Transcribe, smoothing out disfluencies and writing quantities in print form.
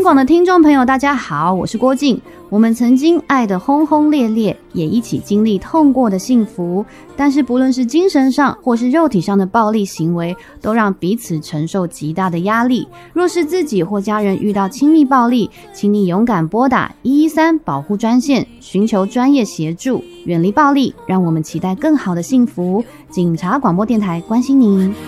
广的听众朋友大家好，我是郭静。我们曾经爱得轰轰烈烈，也一起经历痛过的幸福，但是不论是精神上或是肉体上的暴力行为，都让彼此承受极大的压力。若是自己或家人遇到亲密暴力，请你勇敢拨打113保护专线，寻求专业协助，远离暴力，让我们期待更好的幸福。警察广播电台关心您。